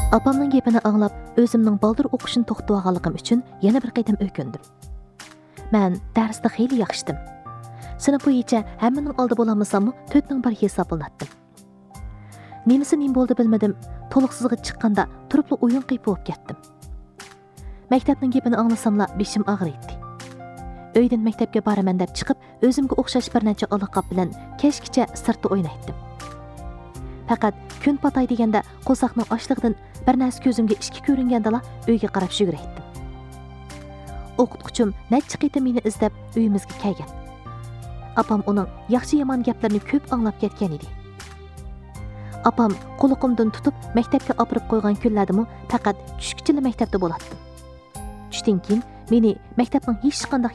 Apamning gapini anglab, o'zimning baldır o'qishini to'xtatganligim uchun yana bir qaytam o'kindim. Men darsda xeyli yaxshidim. Sinf bo'yicha hammaning oldi bo'lamasam-mu 4 ning bir hisoblanatdim. Nemisi nim bo'ldi bilmadim. To'liqsizga chiqqanda turibli o'yin qilib bo'lib ketdim. Maktabning gapini anglasamla beshim og'riydi. Uydan maktabga boraman deb chiqib, o'zimga o'xshash bir necha aloqab bilan kechgacha sirtda o'ynaydim. Faqat kun patay deganda qo'saqning ochligidan bir narsa ko'zimga ishki ko'ringandala uyga qarab yuguraydim. O'qituvchim necha qitim meni izlab uyimizga kelgan. Apam uning yaxshi yomon gaplarini ko'p anglab ketgan edi. Apam qo'liqimdan tutib maktabga olib qo'ygan kunlardimi faqat tushkichili maktabda bo'lardim. Tushdan keyin meni maktabning hech qanday